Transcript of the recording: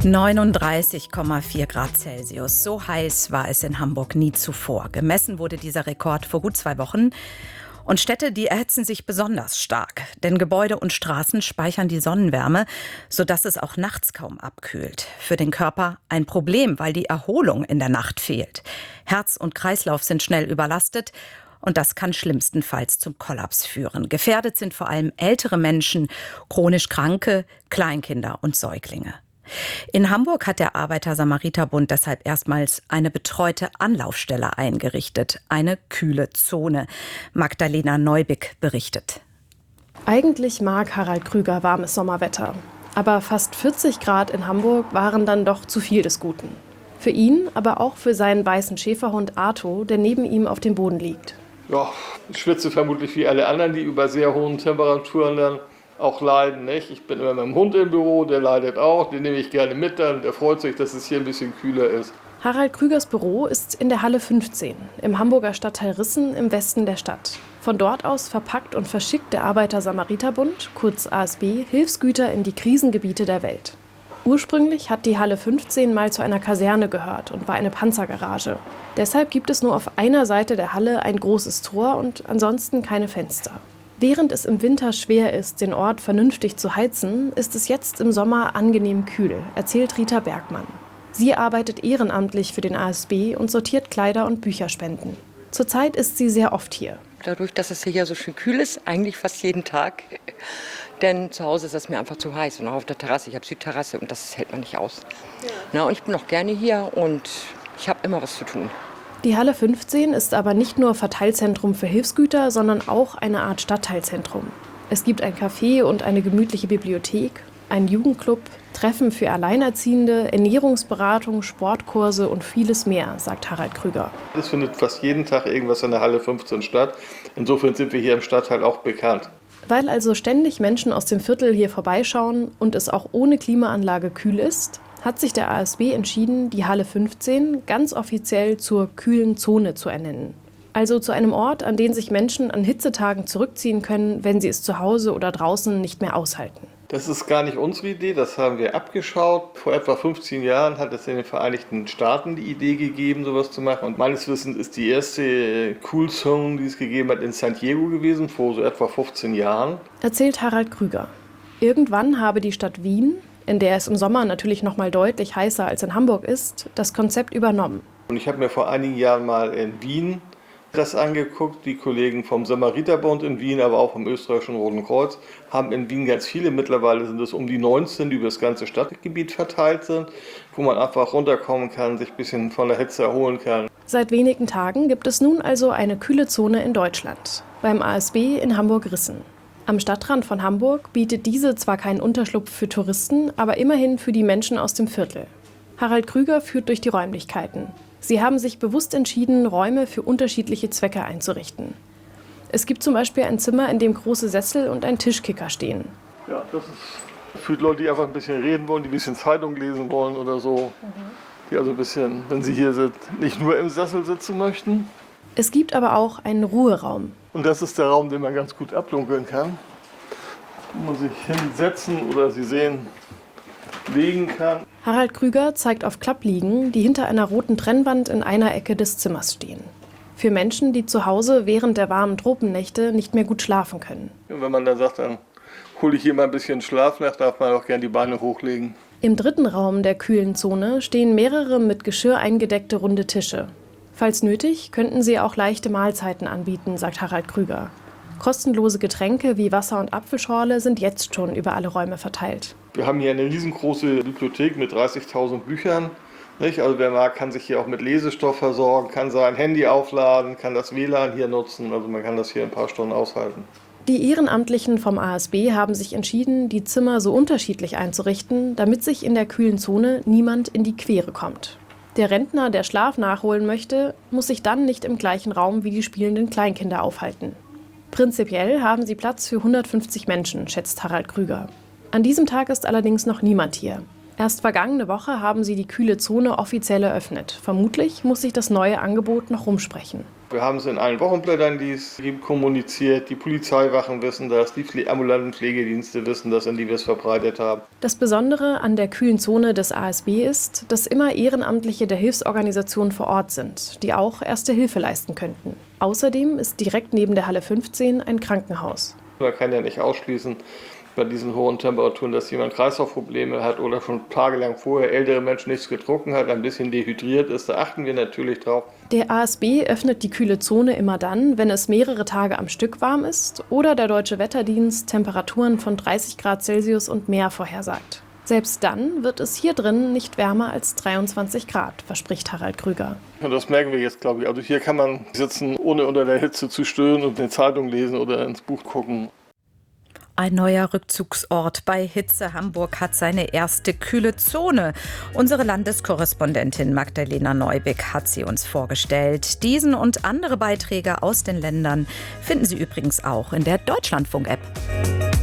39,4 Grad Celsius. So heiß war es in Hamburg nie zuvor. Gemessen wurde dieser Rekord vor gut 2 Wochen. Und Städte, die erhitzen sich besonders stark. Denn Gebäude und Straßen speichern die Sonnenwärme, sodass es auch nachts kaum abkühlt. Für den Körper ein Problem, weil die Erholung in der Nacht fehlt. Herz und Kreislauf sind schnell überlastet. Und das kann schlimmstenfalls zum Kollaps führen. Gefährdet sind vor allem ältere Menschen, chronisch Kranke, Kleinkinder und Säuglinge. In Hamburg hat der Arbeiter-Samariter-Bund deshalb erstmals eine betreute Anlaufstelle eingerichtet, eine kühle Zone. Magdalena Neubick berichtet. Eigentlich mag Harald Krüger warmes Sommerwetter. Aber fast 40 Grad in Hamburg waren dann doch zu viel des Guten. Für ihn, aber auch für seinen weißen Schäferhund Arto, der neben ihm auf dem Boden liegt. Ja, ich schwitze vermutlich wie alle anderen, die über sehr hohen Temperaturen dann auch leiden. Nicht? Ich bin immer mit dem Hund im Büro, der leidet auch, den nehme ich gerne mit dann. Der freut sich, dass es hier ein bisschen kühler ist. Harald Krügers Büro ist in der Halle 15 im Hamburger Stadtteil Rissen im Westen der Stadt. Von dort aus verpackt und verschickt der Arbeiter-Samariter-Bund, kurz ASB, Hilfsgüter in die Krisengebiete der Welt. Ursprünglich hat die Halle 15 mal zu einer Kaserne gehört und war eine Panzergarage. Deshalb gibt es nur auf einer Seite der Halle ein großes Tor und ansonsten keine Fenster. Während es im Winter schwer ist, den Ort vernünftig zu heizen, ist es jetzt im Sommer angenehm kühl, erzählt Rita Bergmann. Sie arbeitet ehrenamtlich für den ASB und sortiert Kleider und Bücherspenden. Zurzeit ist sie sehr oft hier. Dadurch, dass es hier so schön kühl ist, eigentlich fast jeden Tag. Denn zu Hause ist es mir einfach zu heiß und auch auf der Terrasse. Ich habe Südterrasse und das hält man nicht aus. Ja. Na, und ich bin auch gerne hier und ich habe immer was zu tun. Die Halle 15 ist aber nicht nur Verteilzentrum für Hilfsgüter, sondern auch eine Art Stadtteilzentrum. Es gibt ein Café und eine gemütliche Bibliothek, einen Jugendclub, Treffen für Alleinerziehende, Ernährungsberatung, Sportkurse und vieles mehr, sagt Harald Krüger. Es findet fast jeden Tag irgendwas in der Halle 15 statt. Insofern sind wir hier im Stadtteil auch bekannt. Weil also ständig Menschen aus dem Viertel hier vorbeischauen und es auch ohne Klimaanlage kühl ist, hat sich der ASB entschieden, die Halle 15 ganz offiziell zur kühlen Zone zu ernennen. Also zu einem Ort, an den sich Menschen an Hitzetagen zurückziehen können, wenn sie es zu Hause oder draußen nicht mehr aushalten. Das ist gar nicht unsere Idee, das haben wir abgeschaut. Vor etwa 15 Jahren hat es in den Vereinigten Staaten die Idee gegeben, sowas zu machen. Und meines Wissens ist die erste Cool Zone, die es gegeben hat, in San Diego gewesen, vor so etwa 15 Jahren. Erzählt Harald Krüger. Irgendwann habe die Stadt Wien, in der es im Sommer natürlich noch mal deutlich heißer als in Hamburg ist, das Konzept übernommen. Und ich habe mir vor einigen Jahren mal in Wien das angeguckt. Die Kollegen vom Samariterbund in Wien, aber auch vom österreichischen Roten Kreuz, haben in Wien ganz viele, mittlerweile sind es um die 19, die über das ganze Stadtgebiet verteilt sind, wo man einfach runterkommen kann, sich ein bisschen von der Hitze erholen kann. Seit wenigen Tagen gibt es nun also eine kühle Zone in Deutschland, beim ASB in Hamburg-Rissen. Am Stadtrand von Hamburg bietet diese zwar keinen Unterschlupf für Touristen, aber immerhin für die Menschen aus dem Viertel. Harald Krüger führt durch die Räumlichkeiten. Sie haben sich bewusst entschieden, Räume für unterschiedliche Zwecke einzurichten. Es gibt zum Beispiel ein Zimmer, in dem große Sessel und ein Tischkicker stehen. Ja, das ist für Leute, die einfach ein bisschen reden wollen, die ein bisschen Zeitung lesen wollen oder so. Die also ein bisschen, wenn sie hier sind, nicht nur im Sessel sitzen möchten. Es gibt aber auch einen Ruheraum. Und das ist der Raum, den man ganz gut abdunkeln kann. Wo man sich hinsetzen oder Sie sehen, legen kann. Harald Krüger zeigt auf Klappliegen, die hinter einer roten Trennwand in einer Ecke des Zimmers stehen. Für Menschen, die zu Hause während der warmen Tropennächte nicht mehr gut schlafen können. Und wenn man dann sagt, dann hole ich hier mal ein bisschen Schlaf nach, darf man auch gerne die Beine hochlegen. Im dritten Raum der kühlen Zone stehen mehrere mit Geschirr eingedeckte runde Tische. Falls nötig, könnten sie auch leichte Mahlzeiten anbieten, sagt Harald Krüger. Kostenlose Getränke wie Wasser und Apfelschorle sind jetzt schon über alle Räume verteilt. Wir haben hier eine riesengroße Bibliothek mit 30.000 Büchern. Nicht? Also wer mag, kann sich hier auch mit Lesestoff versorgen, kann sein Handy aufladen, kann das WLAN hier nutzen. Also man kann das hier ein paar Stunden aushalten. Die Ehrenamtlichen vom ASB haben sich entschieden, die Zimmer so unterschiedlich einzurichten, damit sich in der kühlen Zone niemand in die Quere kommt. Der Rentner, der Schlaf nachholen möchte, muss sich dann nicht im gleichen Raum wie die spielenden Kleinkinder aufhalten. Prinzipiell haben sie Platz für 150 Menschen, schätzt Harald Krüger. An diesem Tag ist allerdings noch niemand hier. Erst vergangene Woche haben sie die kühle Zone offiziell eröffnet. Vermutlich muss sich das neue Angebot noch rumsprechen. Wir haben es in allen Wochenblättern, die es gibt, kommuniziert. Die Polizeiwachen wissen das, die ambulanten Pflegedienste wissen das, in die wir es verbreitet haben. Das Besondere an der kühlen Zone des ASB ist, dass immer Ehrenamtliche der Hilfsorganisation vor Ort sind, die auch Erste Hilfe leisten könnten. Außerdem ist direkt neben der Halle 15 ein Krankenhaus. Man kann ja nicht ausschließen, bei diesen hohen Temperaturen, dass jemand Kreislaufprobleme hat oder schon tagelang vorher ältere Menschen nichts getrunken hat, ein bisschen dehydriert ist. Da achten wir natürlich drauf. Der ASB öffnet die kühle Zone immer dann, wenn es mehrere Tage am Stück warm ist oder der Deutsche Wetterdienst Temperaturen von 30 Grad Celsius und mehr vorhersagt. Selbst dann wird es hier drin nicht wärmer als 23 Grad, verspricht Harald Krüger. Und das merken wir jetzt, glaube ich. Also hier kann man sitzen, ohne unter der Hitze zu stöhnen und eine Zeitung lesen oder ins Buch gucken. Ein neuer Rückzugsort bei Hitze. Hamburg hat seine erste kühle Zone. Unsere Landeskorrespondentin Magdalena Neubick hat sie uns vorgestellt. Diesen und andere Beiträge aus den Ländern finden Sie übrigens auch in der Deutschlandfunk-App.